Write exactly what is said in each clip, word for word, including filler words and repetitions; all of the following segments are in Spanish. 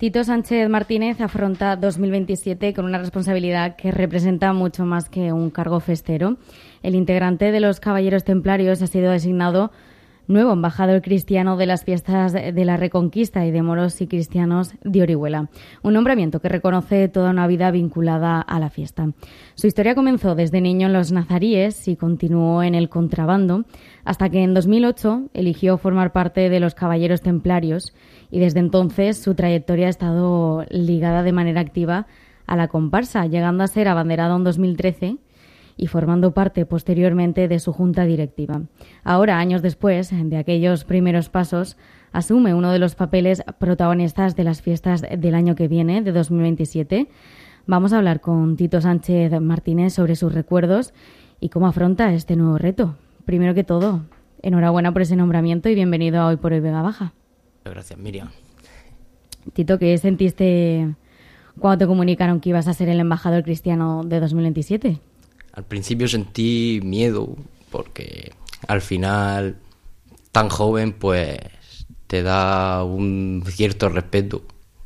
Tito Sánchez Martínez afronta dos mil veintisiete con una responsabilidad que representa mucho más que un cargo festero. El integrante de los Caballeros Templarios ha sido designado nuevo embajador cristiano de las fiestas de la Reconquista y de moros y cristianos de Orihuela. Un nombramiento que reconoce toda una vida vinculada a la fiesta. Su historia comenzó desde niño en los Nazaríes y continuó en el contrabando, hasta que en dos mil ocho eligió formar parte de los Caballeros Templarios, y desde entonces su trayectoria ha estado ligada de manera activa a la comparsa, llegando a ser abanderado en dos mil trece y formando parte posteriormente de su junta directiva. Ahora, años después de aquellos primeros pasos, asume uno de los papeles protagonistas de las fiestas del año que viene, de dos mil veintisiete. Vamos a hablar con Tito Sánchez Martínez sobre sus recuerdos y cómo afronta este nuevo reto. Primero que todo, enhorabuena por ese nombramiento y bienvenido a Hoy por Hoy Vega Baja. Gracias, Miriam. Tito, ¿qué sentiste cuando te comunicaron que ibas a ser el embajador cristiano de dos mil veintisiete? Al principio sentí miedo porque al final, tan joven, pues te da un cierto respeto,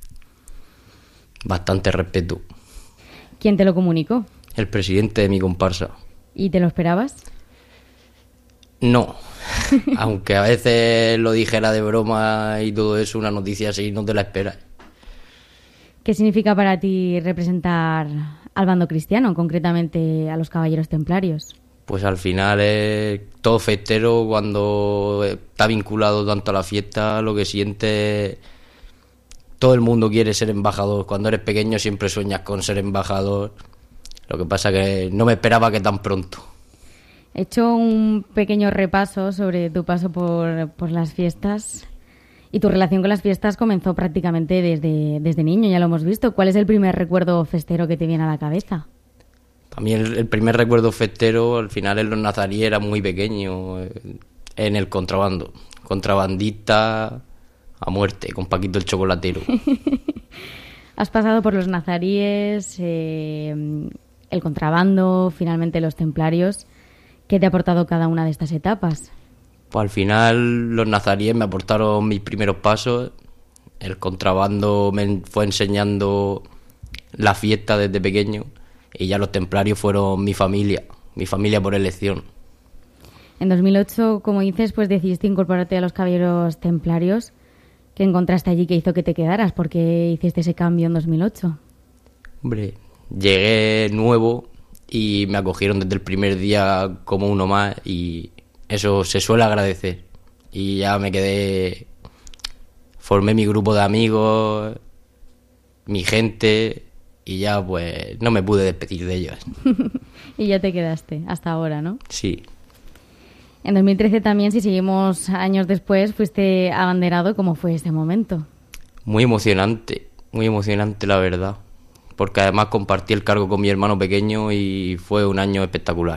bastante respeto. ¿Quién te lo comunicó? El presidente de mi comparsa. ¿Y te lo esperabas? No, aunque a veces lo dijera de broma y todo eso, una noticia así no te la esperas. ¿Qué significa para ti representar al bando cristiano, concretamente a los Caballeros Templarios? Pues al final es todo festero cuando está vinculado tanto a la fiesta, lo que siente. Todo el mundo quiere ser embajador. Cuando eres pequeño siempre sueñas con ser embajador. Lo que pasa que no me esperaba que tan pronto. He hecho un pequeño repaso sobre tu paso por, por las fiestas. Y tu relación con las fiestas comenzó prácticamente desde, desde niño, ya lo hemos visto. ¿Cuál es el primer recuerdo festero que te viene a la cabeza? A mí el, el primer recuerdo festero, al final en los Nazaríes, era muy pequeño, en el contrabando. Contrabandista a muerte, con Paquito el chocolatero. Has pasado por los Nazaríes, eh, el contrabando, finalmente los Templarios. ¿Qué te ha aportado cada una de estas etapas? Pues al final los Nazaríes me aportaron mis primeros pasos, el contrabando me fue enseñando la fiesta desde pequeño y ya los Templarios fueron mi familia, mi familia por elección. En dos mil ocho, como dices, pues decidiste incorporarte a los Caballeros Templarios. ¿Qué encontraste allí que hizo que te quedaras? ¿Por qué hiciste ese cambio en dos mil ocho? Hombre, llegué nuevo y me acogieron desde el primer día como uno más y eso se suele agradecer. Y ya me quedé, formé mi grupo de amigos, mi gente, y ya pues no me pude despedir de ellos. Y ya te quedaste hasta ahora, ¿no? Sí. En dos mil trece también, si seguimos años después, fuiste abanderado. ¿Cómo fue ese momento? Muy emocionante, muy emocionante la verdad, porque además compartí el cargo con mi hermano pequeño y fue un año espectacular.